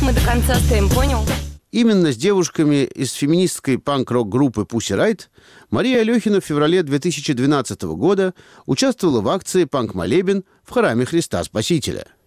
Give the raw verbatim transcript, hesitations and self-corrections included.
руках мы до конца стоим, понял? Именно с девушками из феминистской панк-рок-группы Pussy Riot Мария Алехина в феврале две тысячи двенадцатого года участвовала в акции «Панк-молебен» в храме Христа Спасителя.